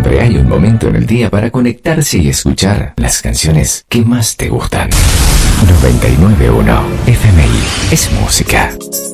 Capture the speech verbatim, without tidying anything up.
siempre hay un momento en el día para conectarse y escuchar las canciones que más te gustan. noventa y nueve punto uno F M I es música.